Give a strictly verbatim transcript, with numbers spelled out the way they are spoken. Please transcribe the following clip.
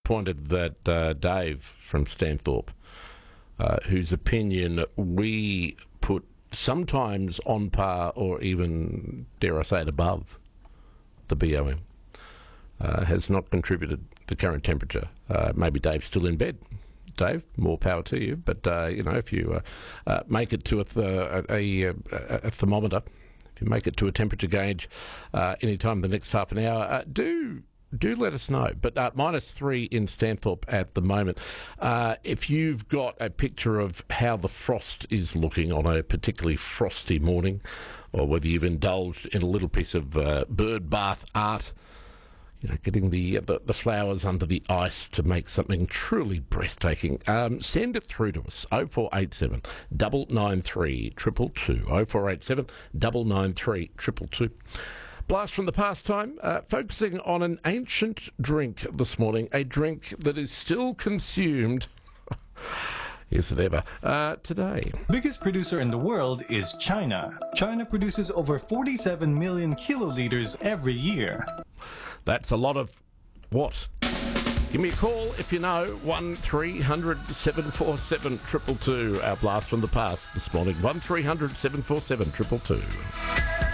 disappointed that uh, Dave from Stanthorpe, uh, whose opinion we put sometimes on par or even, dare I say it, above the B O M, uh, has not contributed the current temperature. Uh, maybe Dave's still in bed. Dave, more power to you. But, uh, you know, if you uh, uh, make it to a, th- a, a, a thermometer, if you make it to a temperature gauge uh, any time in the next half an hour, uh, do... Do let us know. But uh, minus three in Stanthorpe at the moment. Uh, if you've got a picture of how the frost is looking on a particularly frosty morning, or whether you've indulged in a little piece of uh, bird bath art, you know, getting the, the the flowers under the ice to make something truly breathtaking, um, send it through to us. oh four eight seven, nine nine three, two two two. oh four eight seven, nine nine three, two two two. Blast from the past time, uh, focusing on an ancient drink this morning, a drink that is still consumed, is it ever, uh, today. Biggest producer in the world is China. China produces over forty-seven million kiloliters every year. That's a lot of what? Give me a call if you know, one three hundred, seven four seven, two two two. Our blast from the past this morning, one three hundred, seven four seven, two two two.